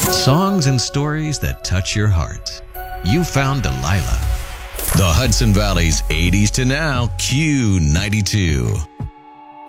Songs and stories that touch your heart. You found Delilah. The Hudson Valley's 80s to now Q92.